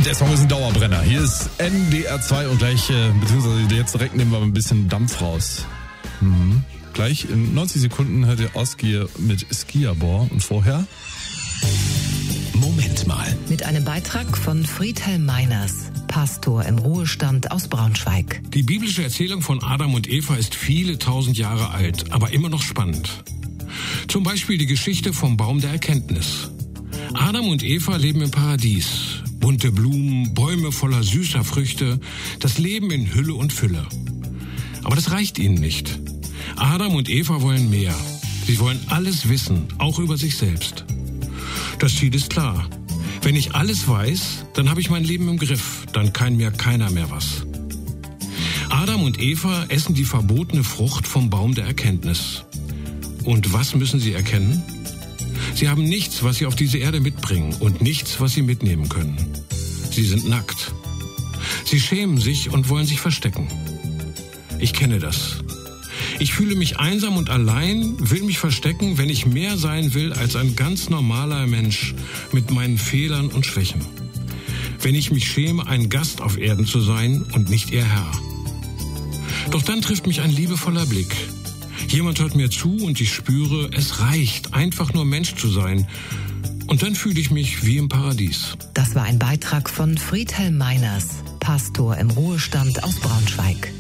Der Song ist ein Dauerbrenner. Hier ist NDR 2 und gleich, beziehungsweise jetzt direkt nehmen wir ein bisschen Dampf raus. Gleich in 90 Sekunden hört ihr Osgier mit Skiabor und vorher... Moment mal. Mit einem Beitrag von Friedhelm Meiners, Pastor im Ruhestand aus Braunschweig. Die biblische Erzählung von Adam und Eva ist viele tausend Jahre alt, aber immer noch spannend. Zum Beispiel die Geschichte vom Baum der Erkenntnis. Adam und Eva leben im Paradies. Bunte Blumen, Bäume voller süßer Früchte, das Leben in Hülle und Fülle. Aber das reicht ihnen nicht. Adam und Eva wollen mehr. Sie wollen alles wissen, auch über sich selbst. Das Ziel ist klar. Wenn ich alles weiß, dann habe ich mein Leben im Griff. Dann kann mir keiner mehr was. Adam und Eva essen die verbotene Frucht vom Baum der Erkenntnis. Und was müssen sie erkennen? Sie haben nichts, was sie auf diese Erde mitbringen und nichts, was sie mitnehmen können. Sie sind nackt. Sie schämen sich und wollen sich verstecken. Ich kenne das. Ich fühle mich einsam und allein, will mich verstecken, wenn ich mehr sein will als ein ganz normaler Mensch mit meinen Fehlern und Schwächen. Wenn ich mich schäme, ein Gast auf Erden zu sein und nicht ihr Herr. Doch dann trifft mich ein liebevoller Blick. Jemand hört mir zu und ich spüre, es reicht, einfach nur Mensch zu sein. Und dann fühle ich mich wie im Paradies. Das war ein Beitrag von Friedhelm Meiners, Pastor im Ruhestand aus Braunschweig.